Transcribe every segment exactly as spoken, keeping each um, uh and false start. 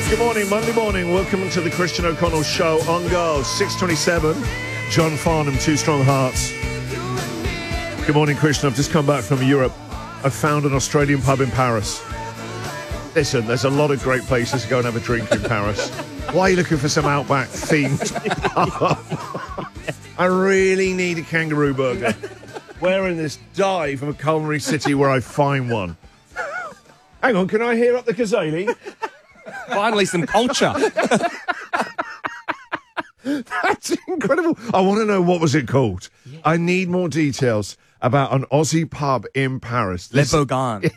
Good morning, Monday morning. Welcome to the Christian O'Connell Show on Go. six twenty-seven, John Farnham, Two Strong Hearts. Good morning, Christian. I've just come back from Europe. I found an Australian pub in Paris. Listen, there's a lot of great places to go and have a drink in Paris. Why are you looking for some Outback themed pub? I really need a kangaroo burger. Where in this dive of a culinary city where I find one? Hang on, can I hear up the Kazali? Finally, some culture. That's incredible. I want to know, what was it called? Yeah. I need more details about an Aussie pub in Paris. Le Bogan.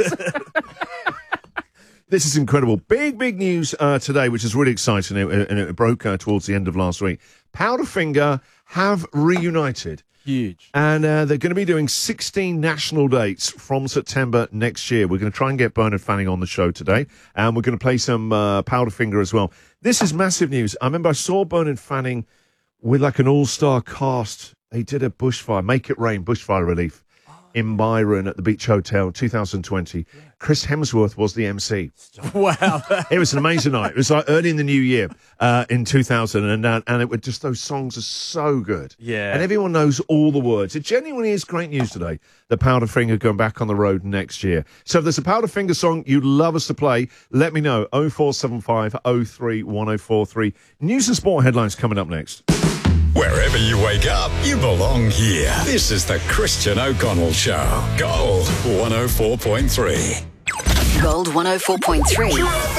This is incredible. Big, big news uh, today, which is really exciting, and it, it broke uh, towards the end of last week. Powderfinger have reunited. Huge. And uh, they're going to be doing sixteen national dates from September next year. We're going to try and get Bernard Fanning on the show today, and we're going to play some uh, Powderfinger as well. This is massive news. I remember I saw Bernard Fanning with like an all-star cast. They did a bushfire, Make It Rain, bushfire relief oh. in Byron at the Beach Hotel, two thousand twenty. Yeah. Chris Hemsworth was the M C. Wow. It was an amazing night. It was like early in the new year uh, in two thousand, and uh, and it was just, those songs are so good. Yeah. And everyone knows all the words. It genuinely is great news today, the Powderfinger going back on the road next year. So if there's a Powderfinger song you'd love us to play, let me know. oh four seven five oh three one oh four three. News and sport headlines coming up next. Wherever you wake up, you belong here. This is the Christian O'Connell Show. Gold one oh four point three. Gold one oh four point three.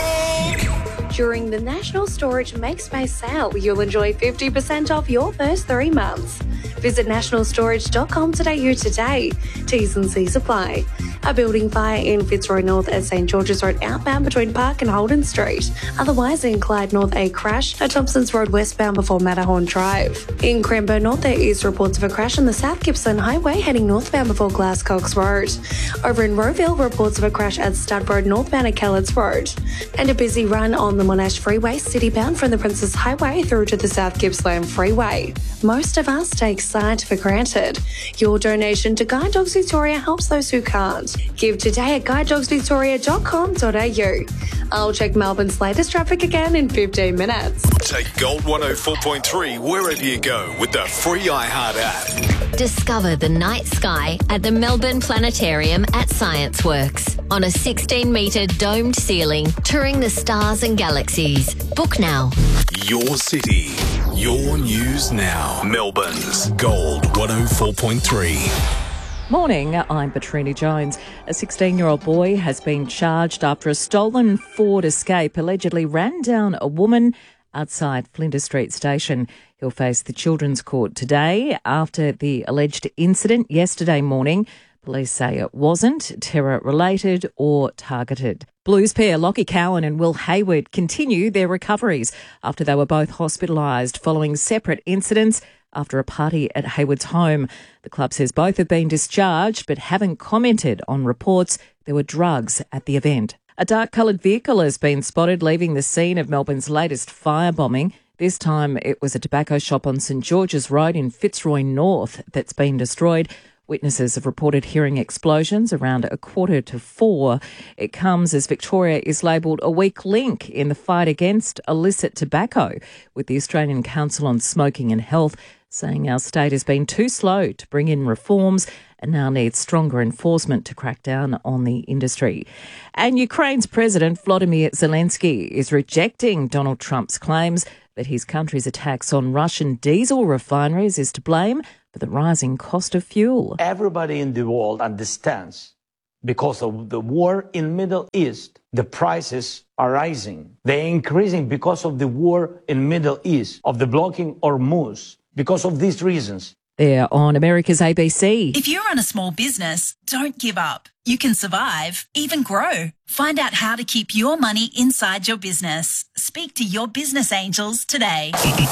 During the National Storage Make Space sale, you'll enjoy fifty percent off your first three months. Visit national storage dot com dot a u today. T's and C's apply. A building fire in Fitzroy North at St George's Road outbound between Park and Holden Street. Otherwise, in Clyde North, a crash at Thompson's Road westbound before Matterhorn Drive. In Cranbourne North, there is reports of a crash on the South Gippsland Highway heading northbound before Glasscox Road. Over in Rowville, reports of a crash at Stud Road northbound at Kellett's Road. And a busy run on the Monash Freeway citybound from the Princess Highway through to the South Gippsland Freeway. Most of us take sight for granted. Your donation to Guide Dogs Victoria helps those who can't. Give today at guide dogs victoria dot com dot a u. I'll check Melbourne's latest traffic again in fifteen minutes. Take Gold one oh four point three wherever you go with the free iHeart app. Discover the night sky at the Melbourne Planetarium at Science Works. On a sixteen metre domed ceiling, touring the stars and galaxies. Book now. Your city, your news now. Melbourne's Gold one oh four point three. Morning, I'm Petrini Jones. A sixteen-year-old boy has been charged after a stolen Ford Escape allegedly ran down a woman outside Flinders Street Station. He'll face the Children's Court today after the alleged incident yesterday morning. Police say it wasn't terror-related or targeted. Blues pair Lockie Cowan and Will Hayward continue their recoveries after they were both hospitalised following separate incidents after a party at Hayward's home. The club says both have been discharged but haven't commented on reports there were drugs at the event. A dark-coloured vehicle has been spotted leaving the scene of Melbourne's latest firebombing. This time it was a tobacco shop on St George's Road in Fitzroy North that's been destroyed. Witnesses have reported hearing explosions around a quarter to four. It comes as Victoria is labelled a weak link in the fight against illicit tobacco, with the Australian Council on Smoking and Health saying our state has been too slow to bring in reforms and now needs stronger enforcement to crack down on the industry. And Ukraine's President Volodymyr Zelensky is rejecting Donald Trump's claims that his country's attacks on Russian diesel refineries is to blame for the rising cost of fuel. Everybody in the world understands because of the war in Middle East, the prices are rising. They're increasing because of the war in Middle East, of the blocking Hormuz, because of these reasons. They're on America's A B C. If you run a small business, don't give up. You can survive, even grow. Find out how to keep your money inside your business. Speak to your business angels today.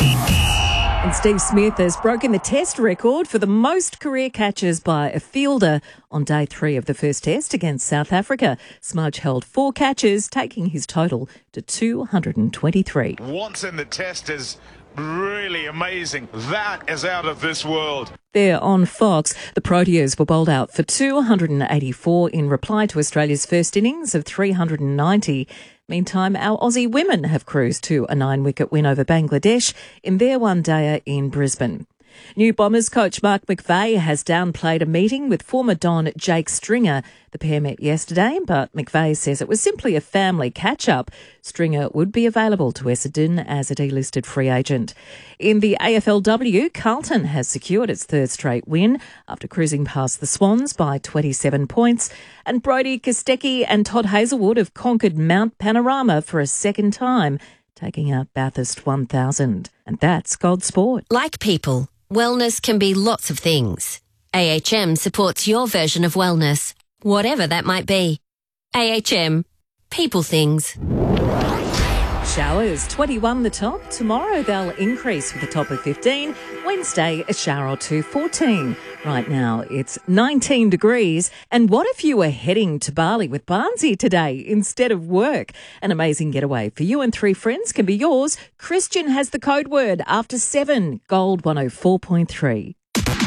And Steve Smith has broken the test record for the most career catches by a fielder on day three of the first test against South Africa. Smudge held four catches, taking his total to two hundred twenty-three. Once in the test is really amazing. That is out of this world. There on Fox, the Proteas were bowled out for two hundred eighty-four in reply to Australia's first innings of three hundred ninety. Meantime, our Aussie women have cruised to a nine-wicket win over Bangladesh in their one-dayer in Brisbane. New Bombers coach Mark McVeigh has downplayed a meeting with former Don Jake Stringer. The pair met yesterday, but McVeigh says it was simply a family catch-up. Stringer would be available to Essendon as a delisted free agent. In the A F L W, Carlton has secured its third straight win after cruising past the Swans by twenty-seven points. And Brodie Kostecki and Todd Hazelwood have conquered Mount Panorama for a second time, taking out Bathurst one thousand. And that's Gold Sport. Like people, wellness can be lots of things. A H M supports your version of wellness, whatever that might be. A H M, people things. Showers, twenty-one the top. Tomorrow they'll increase with a top of fifteen. Wednesday, a shower or two, fourteen. Right now it's nineteen degrees. And what if you were heading to Bali with Barnsey today instead of work? An amazing getaway for you and three friends can be yours. Christian has the code word after seven. Gold one oh four point three.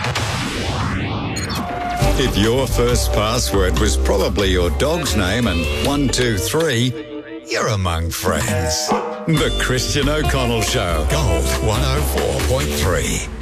If your first password was probably your dog's name and one, two, three, you're among friends. The Christian O'Connell Show. Gold one oh four point three.